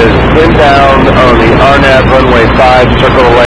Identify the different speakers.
Speaker 1: is inbound on the RNAV runway 5, circle